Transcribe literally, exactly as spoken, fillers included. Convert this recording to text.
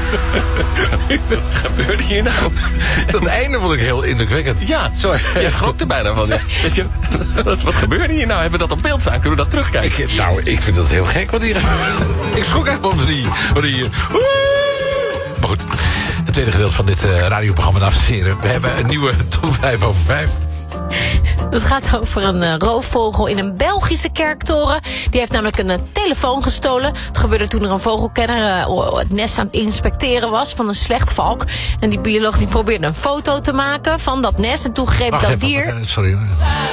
Wat gebeurde hier nou? Dat einde vond ik heel indrukwekkend. Ja, sorry. Je schrok er bijna van. Ja. Weet je, wat, wat gebeurde hier nou? Hebben we dat op beeld staan? Kunnen we dat terugkijken? Ik, nou, ik vind dat heel gek wat hier... ik schrok echt van die... Van die maar goed, het tweede gedeelte van dit uh, radioprogramma, dames en heren. We hebben een nieuwe top vijf over vijf. Het gaat over een uh, roofvogel in een Belgische kerktoren. Die heeft namelijk een uh, telefoon gestolen. Het gebeurde toen er een vogelkenner uh, het nest aan het inspecteren was van een slechtvalk. En die bioloog die probeerde een foto te maken van dat nest. En toen greep Wacht dat even, dier... Sorry hoor.